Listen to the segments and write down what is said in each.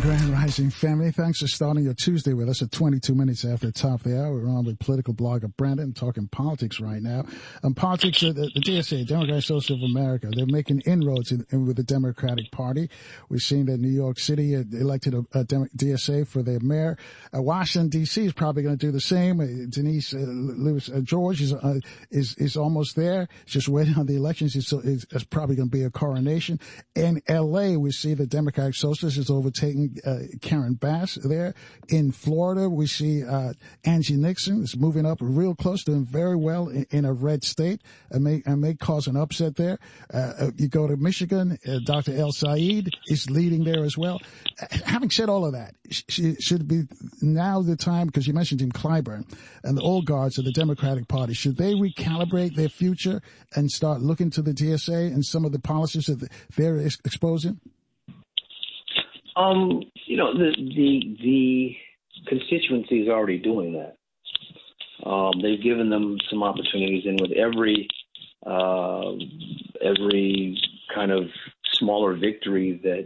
Grand Rising family, thanks for starting your Tuesday with us at 22 minutes after the top of the hour. We're on with political blogger Brandon, talking politics right now. Politics, the DSA, Democratic Socialists of America, they're making inroads with the Democratic Party. We've seen that New York City elected a DSA for their mayor. Washington, D.C. is probably going to do the same. Denise Lewis George is almost there. It's just waiting on the elections. It's probably going to be a coronation. In L.A., we see the Democratic Socialists is overtaking Karen Bass there. In Florida, we see Angie Nixon is moving up real close, doing very well in a red state, and may cause an upset there. You go to Michigan, Dr. El Said is leading there as well. Having said all of that, should be now the time, because you mentioned Jim Clyburn and the old guards of the Democratic Party, should they recalibrate their future and start looking to the DSA and some of the policies that they're exposing? The constituency is already doing that. They've given them some opportunities, and with every kind of smaller victory that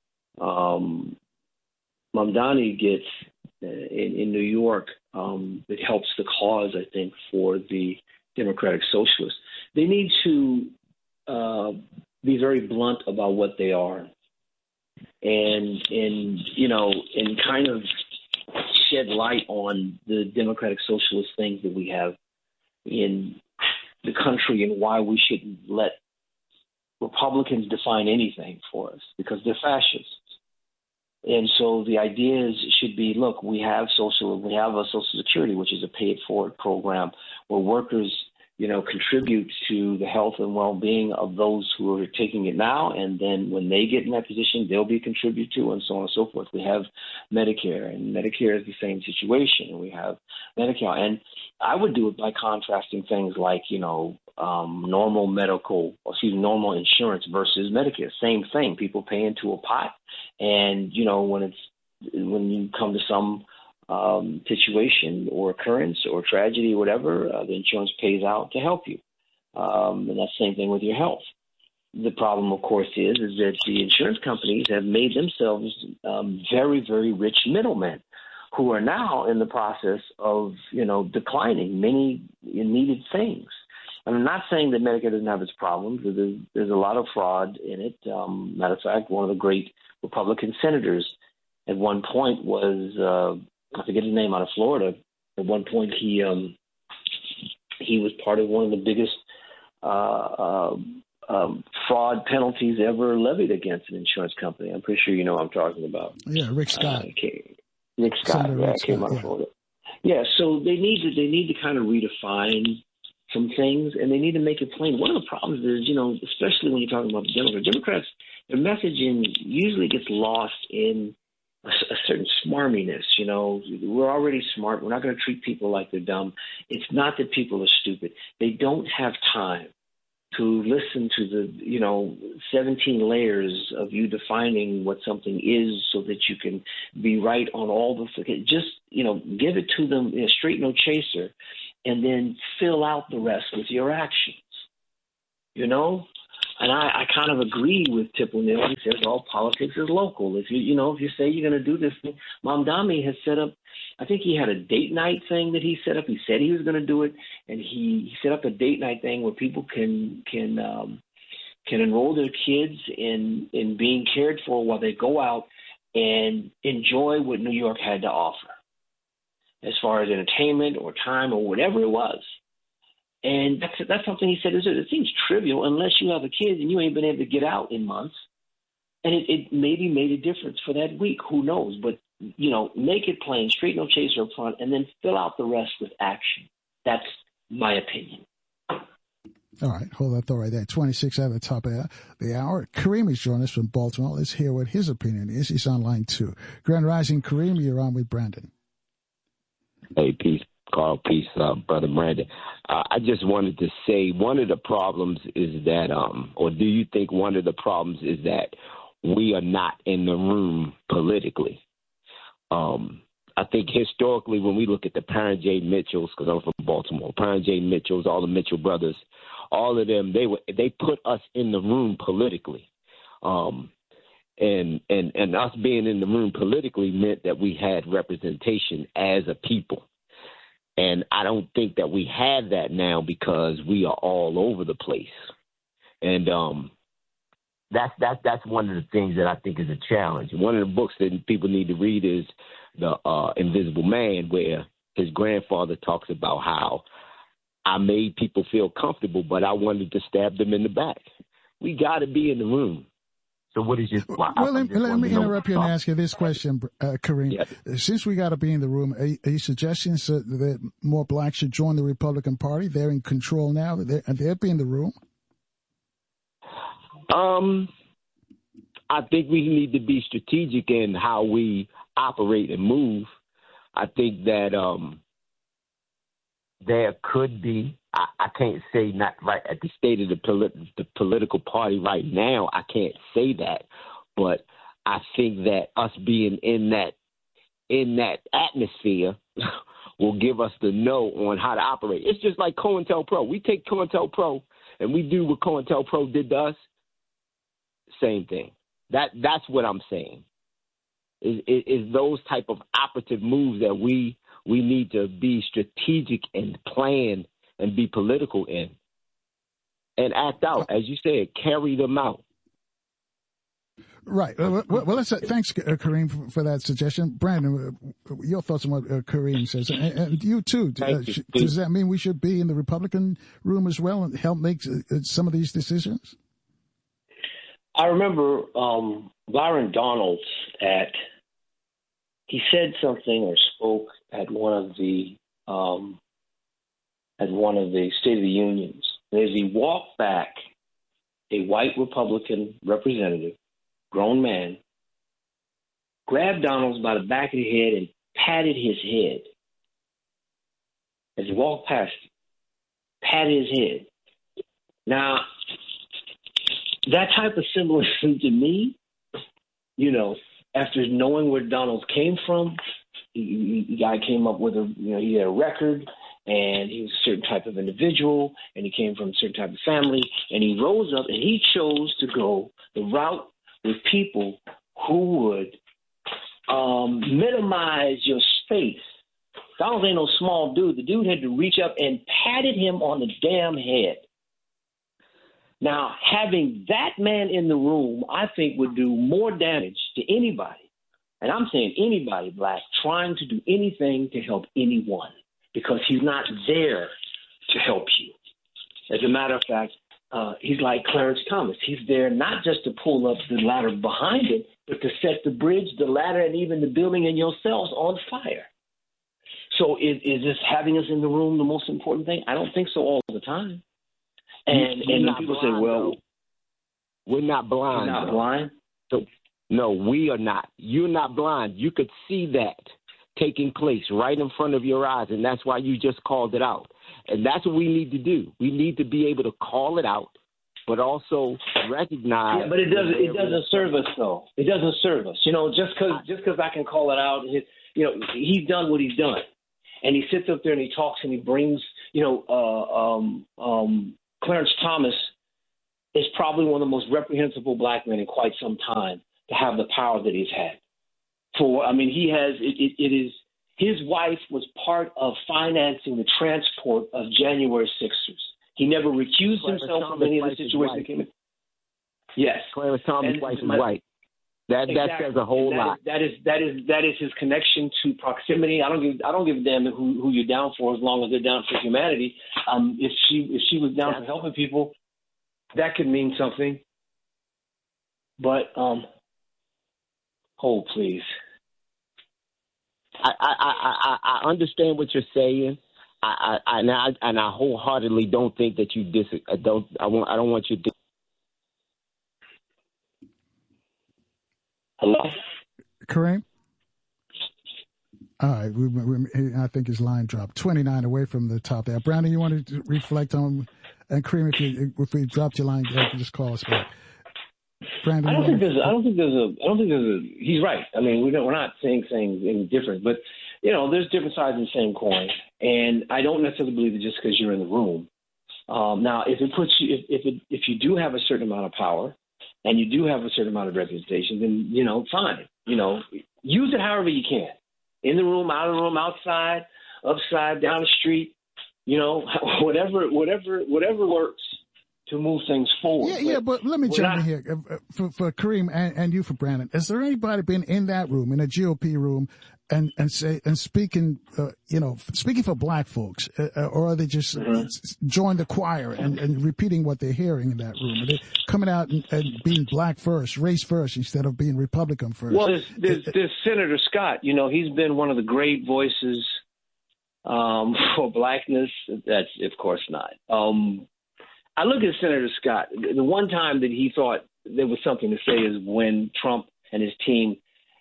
Mamdani gets in New York, it helps the cause, I think, for the Democratic Socialists. They need to be very blunt about what they are. And kind of shed light on the Democratic Socialist things that we have in the country and why we shouldn't let Republicans define anything for us, because they're fascists. And so the ideas should be, look, we have a Social Security, which is a pay-it-forward program where workers contribute to the health and well-being of those who are taking it now, and then when they get in that position, they'll be contributed to, and so on and so forth. We have Medicare, and Medicare is the same situation, and we have Medicare. And I would do it by contrasting things like, normal insurance versus Medicare. Same thing. People pay into a pot, and, when you come to some situation or occurrence or tragedy or whatever, the insurance pays out to help you. And that's the same thing with your health. The problem, of course, is that the insurance companies have made themselves very, very rich middlemen who are now in the process of, declining many needed things. I'm not saying that Medicare doesn't have its problems. There's a lot of fraud in it. Matter of fact, one of the great Republican senators at one point was I forget his name, out of Florida. At one point, he was part of one of the biggest fraud penalties ever levied against an insurance company. I'm pretty sure you know what I'm talking about. Yeah, Rick Scott. Rick Scott, came out of Florida. Yeah, so they need to kind of redefine some things, and they need to make it plain. One of the problems is, especially when you're talking about the Democrats, their messaging usually gets lost in a certain smarminess. We're already smart. We're not going to treat people like they're dumb. It's not that people are stupid. They don't have time to listen to the, 17 layers of you defining what something is so that you can be right on all the, just, give it to them, straight, no chaser, and then fill out the rest with your actions, And I kind of agree with Tip O'Neill. He says all politics is local. If you say you're going to do this thing, Mamdani has set up. I think he had a date night thing that he set up. He said he was going to do it, and he set up a date night thing where people can enroll their kids in being cared for while they go out and enjoy what New York had to offer, as far as entertainment or time or whatever it was. And that's something he said. It seems trivial unless you have a kid and you ain't been able to get out in months. And it maybe made a difference for that week. Who knows? But, make it plain, straight, no chaser up front, and then fill out the rest with action. That's my opinion. All right. Hold that thought right there. 26 at the top of the hour. Kareem is joining us from Baltimore. Let's hear what his opinion is. He's on line 2. Grand Rising, Kareem, you're on with Brandon. Hey, peace. Carl, peace, Brother Brandon. I just wanted to say one of the problems is that, or do you think one of the problems is that we are not in the room politically? I think historically when we look at the Parent J. Mitchells, because I'm from Baltimore, Parent J. Mitchells, all the Mitchell brothers, all of them, they put us in the room politically. And us being in the room politically meant that we had representation as a people. And I don't think that we have that now because we are all over the place. And that's one of the things that I think is a challenge. One of the books that people need to read is The Invisible Man, where his grandfather talks about how I made people feel comfortable, but I wanted to stab them in the back. We got to be in the room. So what is your... Well, let me interrupt you and ask you this question, Kareem. Yes. Since we got to be in the room, are you suggesting that more blacks should join the Republican Party? They're in control now. They'll be in the room. I think we need to be strategic in how we operate and move. I think that there could be, I can't say not right at the state of the political party right now, I can't say that, but I think that us being in that atmosphere will give us the know on how to operate. It's just like COINTELPRO. We take COINTELPRO and we do what COINTELPRO did to us. Same thing. That's what I'm saying. Is those type of operative moves that we need to be strategic and plan and be political in and act out, as you said, carry them out. Right. Well, thanks, Kareem, for that suggestion. Brandon, your thoughts on what Kareem says, and you too. Does that mean we should be in the Republican room as well and help make some of these decisions? I remember Byron Donalds he said something or spoke at one of the State of the Unions. And as he walked back, a white Republican representative, grown man, grabbed Donalds by the back of the head and patted his head. As he walked past him, patted his head. Now, that type of symbolism to me, after knowing where Donalds came from, the guy came up with he had a record, and he was a certain type of individual, and he came from a certain type of family, and he rose up and he chose to go the route with people who would minimize your space. Donalds ain't no small dude. The dude had to reach up and patted him on the damn head. Now, having that man in the room, I think, would do more damage to anybody, and I'm saying anybody black, trying to do anything to help anyone, because he's not there to help you. As a matter of fact, he's like Clarence Thomas. He's there not just to pull up the ladder behind it, but to set the bridge, the ladder, and even the building and yourselves on fire. So is this having us in the room the most important thing? I don't think so all the time. And people say, well, we're not blind. We're not blind? So, no, we are not. You're not blind. You could see that taking place right in front of your eyes, and that's why you just called it out. And that's what we need to do. We need to be able to call it out, but also recognize. Yeah, but it doesn't serve us, though. It doesn't serve us. Just because I can call it out, he's done what he's done. And he sits up there and he talks and he brings, Clarence Thomas is probably one of the most reprehensible black men in quite some time to have the power that he's had. He has it is his wife was part of financing the transport of January 6ers. He never recused himself from any of the situations that came in. Yes, Clarence Thomas' wife is white. That says a whole lot. That is his connection to proximity. I don't give a damn who you're down for, as long as they're down for humanity. If she was down for helping people, that could mean something. But hold, please. I understand what you're saying. I wholeheartedly don't think that you disagree. I don't want you to. Hello? Kareem? All right. I think his line dropped. 29 away from the top there. Brandon, you wanted to reflect on, and Kareem, if we dropped your line, you can just call us back. Brandon, I don't think there's a, he's right. I mean, we're not saying things any different, but, there's different sides of the same coin. And I don't necessarily believe it just because you're in the room. Now, if you do have a certain amount of power, and you do have a certain amount of representation, then, fine. Use it however you can. In the room, out of the room, outside, upside, down the street, whatever works to move things forward. Yeah, but let me jump in here for Kareem and you for Brandon. Has there anybody been in that room, in a GOP room, and speaking, speaking for black folks, or are they just join the choir and repeating what they're hearing in that room? Are they coming out and being black first, race first, instead of being Republican first? Well, there's Senator Scott. He's been one of the great voices for blackness. That's of course not. I look at Senator Scott. The one time that he thought there was something to say is when Trump and his team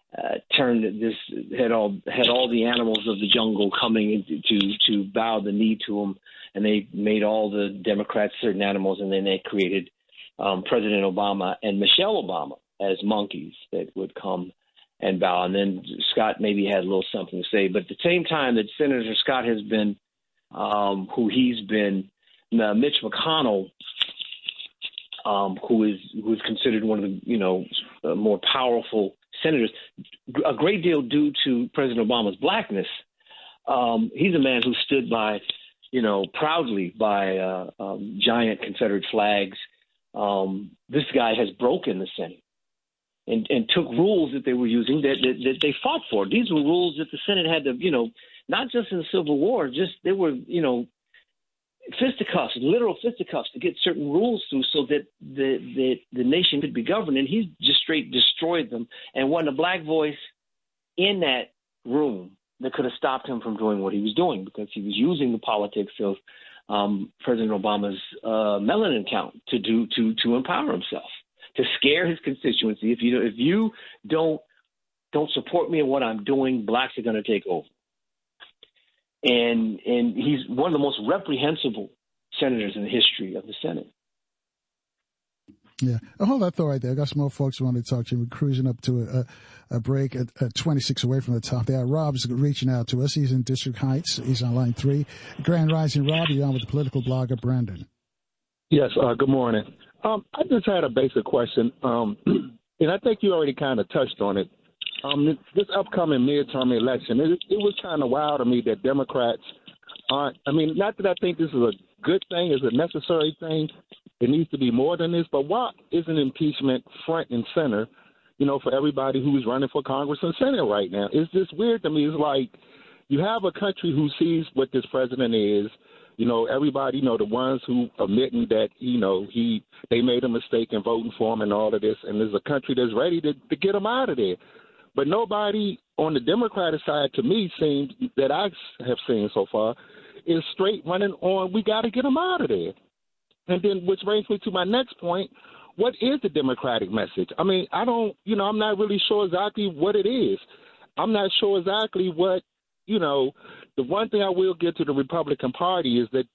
had all the animals of the jungle coming to bow the knee to him, and they made all the Democrats certain animals, and then they created President Obama and Michelle Obama as monkeys that would come and bow. And then Scott maybe had a little something to say. But at the same time that Senator Scott has been who he's been, Mitch McConnell, who is considered one of the more powerful senators, a great deal due to President Obama's blackness. He's a man who stood by, proudly by giant Confederate flags. This guy has broken the Senate and took rules that they were using that they fought for. These were rules that the Senate had to, not just in the Civil War, they were, fisticuffs, literal fisticuffs to get certain rules through so that the nation could be governed. And he just straight destroyed them. And wasn't a black voice in that room that could have stopped him from doing what he was doing, because he was using the politics of President Obama's melanin count to empower himself, to scare his constituency. If you don't support me in what I'm doing, blacks are going to take over. And he's one of the most reprehensible senators in the history of the Senate. Yeah. Hold that thought right there. I got some more folks who want to talk to you. We're cruising up to a break at 26 away from the top there. Rob's reaching out to us. He's in District Heights. He's on line 3. Grand Rising, Rob. You're on with the political blogger, Brandon. Yes. Good morning. I just had a basic question. And I think you already kind of touched on it. This upcoming midterm election, it was kind of wild to me that Democrats aren't. I mean, not that I think this is a good thing, it's a necessary thing. It needs to be more than this. But why isn't impeachment front and center, for everybody who's running for Congress and Senate right now? It's just weird to me. It's like you have a country who sees what this president is. Everybody, the ones who admitting that, they made a mistake in voting for him and all of this. And there's a country that's ready to get him out of there. But nobody on the Democratic side, to me, seems that I have seen so far, is straight running on, we got to get them out of there. And then, which brings me to my next point, what is the Democratic message? I mean, I'm not really sure exactly what it is. I'm not sure exactly what, the one thing I will give to the Republican Party is that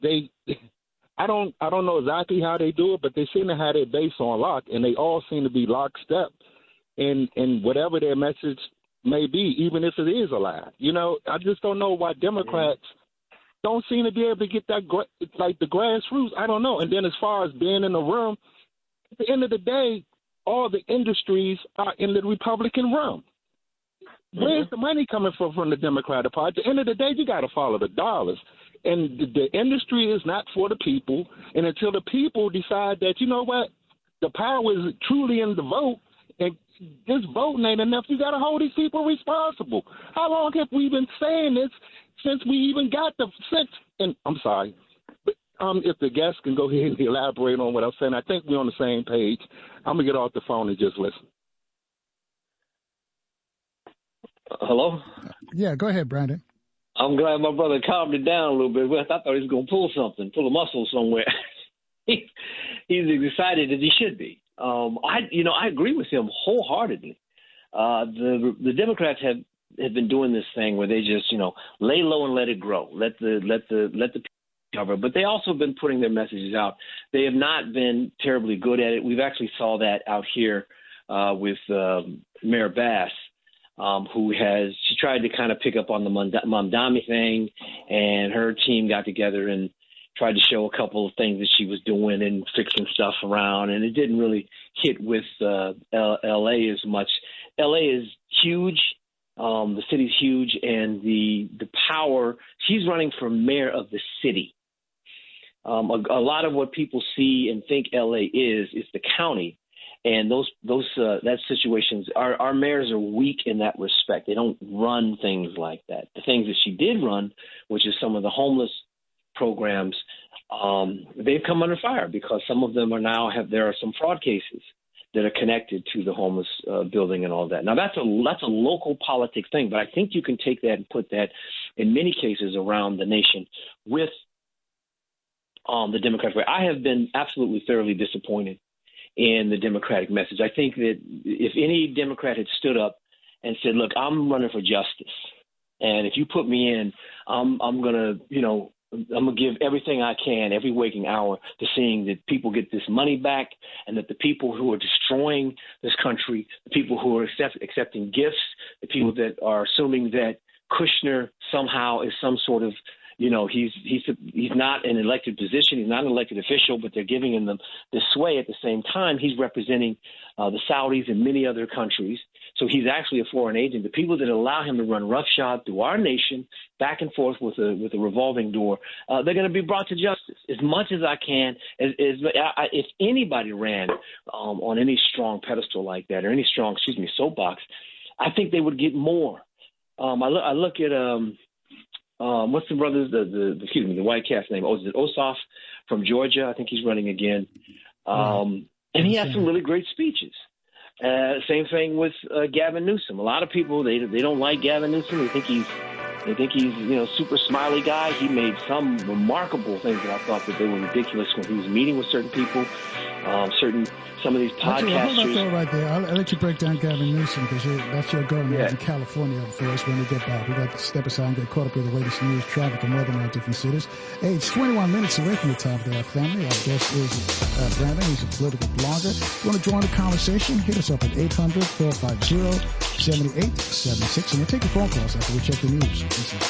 I don't know exactly how they do it, but they seem to have their base on lock, and they all seem to be lockstep. And whatever their message may be, even if it is a lie. I just don't know why Democrats don't seem to be able to get that, like the grassroots. I don't know. And then as far as being in the room, at the end of the day, all the industries are in the Republican realm. Where's the money coming from the Democratic Party? At the end of the day, you got to follow the dollars. And the industry is not for the people. And until the people decide that, the power is truly in the vote, and this voting ain't enough, you got to hold these people responsible. How long have we been saying this since we even got and I'm sorry, but if the guests can go ahead and elaborate on what I'm saying, I think we're on the same page. I'm going to get off the phone and just listen. Hello? Yeah, go ahead, Brandon. I'm glad my brother calmed it down a little bit. I thought he was going to pull a muscle somewhere. He's excited as he should be. I agree with him wholeheartedly. The Democrats have been doing this thing where they just, lay low and let it grow. Let the people cover. But they also have been putting their messages out. They have not been terribly good at it. We've actually saw that out here with Mayor Bass, she tried to kind of pick up on the Mamdani thing, and her team got together and tried to show a couple of things that she was doing and fixing stuff around, and it didn't really hit with L.A. as much. L.A. is huge. The city's huge, and the power. She's running for mayor of the city. A lot of what people see and think L.A. is the county, and that situations. Our mayors are weak in that respect. They don't run things like that. The things that she did run, which is some of the homeless programs, they've come under fire because some of them there are some fraud cases that are connected to the homeless building and all that. Now, that's a local politics thing, but I think you can take that and put that in many cases around the nation with the Democratic way. I have been absolutely thoroughly disappointed in the Democratic message. I think that if any Democrat had stood up and said, look, I'm running for justice, and if you put me in, I'm going to give everything I can every waking hour to seeing that people get this money back, and that the people who are destroying this country, the people who are accepting gifts, the people that are assuming that Kushner somehow is some sort of, he's not an elected position, he's not an elected official, but they're giving him the sway. At the same time, he's representing the Saudis and many other countries. So he's actually a foreign agent. The people that allow him to run roughshod through our nation, back and forth with a revolving door, they're going to be brought to justice as much as I can. If anybody ran on any strong pedestal like that, or any strong, soapbox, I think they would get more. I look at what's the brothers? The white cat's name? Is it Ossoff from Georgia? I think he's running again, and he has some really great speeches. Same thing with Gavin Newsom. A lot of people they don't like Gavin Newsom. They think he's super smiley guy. He made some remarkable things that I thought that they were ridiculous when he was meeting with certain people, some of these podcasters. Hold that right there. I'll let you break down Gavin Newsom because that's your going in California for us when we get back. We got to step aside and get caught up with the latest news, traffic, and weather in our different cities. Hey, it's 21 minutes away from the top of our family. Our guest is Brandon. He's a political blogger. If you want to join the conversation, hit us up at 800-450-7876, and we'll take your phone calls after we check the news.